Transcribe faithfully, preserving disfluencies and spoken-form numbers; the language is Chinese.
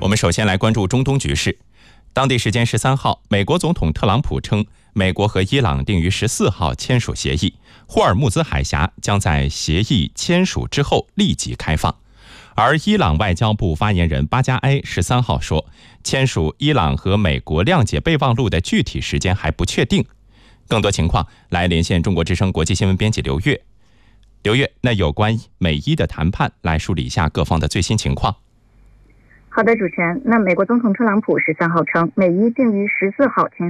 们首先来关注中东局势。当地时间十三号，美国总统特朗普称，美国和伊朗定于十四号签署协议，霍尔木兹海峡将在协议签署之后立即开放。而伊朗外交部发言人巴加埃十三号说，签署伊朗和美国谅解备忘录的具体时间还不确定。更多情况来连线中国之声国际新闻编辑刘越。刘越，那有关美伊的谈判，来梳理一下各方的最新情况。 好的，主持人。那美国总统特朗普十三号称，美伊定于十四号签